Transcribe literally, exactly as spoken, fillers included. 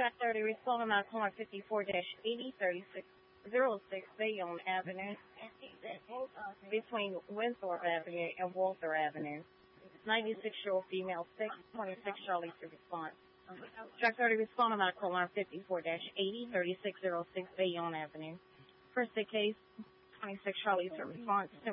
Track thirty, responding on caller fifty-four eighty thirty-six oh six Bayonne Avenue between Winthrop Avenue and Walther Avenue. ninety-six-year-old female, six twenty-six Charlie to response. Track thirty, responding on caller fifty-four eighty thirty-six oh six Bayonne Avenue. First case, twenty-six Charlie to response.